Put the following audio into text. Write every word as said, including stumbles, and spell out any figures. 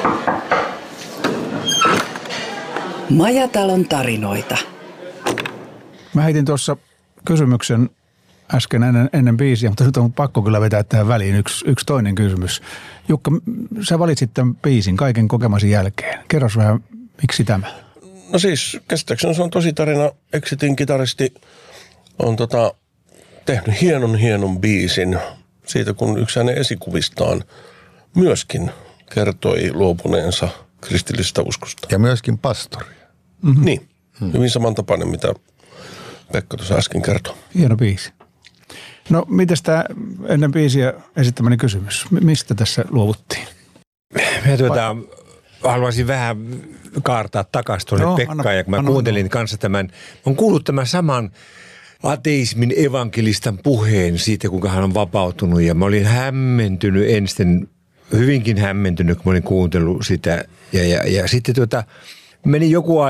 Majatalon tarinoita. Mä heitin tuossa kysymyksen äsken ennen, ennen biisiä, mutta nyt on pakko kyllä vetää tähän väliin yksi, yksi toinen kysymys. Jukka, sä valitsit tämän biisin kaiken kokemasi jälkeen. Kerros vähän, miksi tämä? No siis, käsittääkseni se on tosi tarina. Exitin kitaristi on tota, tehnyt hienon hienon biisin siitä, kun yksi hänen esikuvistaan myöskin kertoi luopuneensa kristillisestä uskosta. Ja myöskin pastori. Mm-hmm. Niin, mm-hmm. Hyvin samantapainen, mitä Pekka tuossa äsken kertoi. Hieno biisi. No, mites tämä ennen biisiä esittämäni kysymys? Mistä tässä luovuttiin? Mä tuota, haluaisin vähän kaartaa takaisin tuonne no, Pekkaan, anna, ja kun mä anna, kuuntelin anna. kanssa tämän, mä oon kuullut tämän saman ateismin evankelistan puheen siitä, kuinka hän on vapautunut, ja mä olin hämmentynyt ensin, hyvinkin hämmentynyt, kun mä olin kuuntellut sitä, ja, ja, ja sitten tuota, meni joku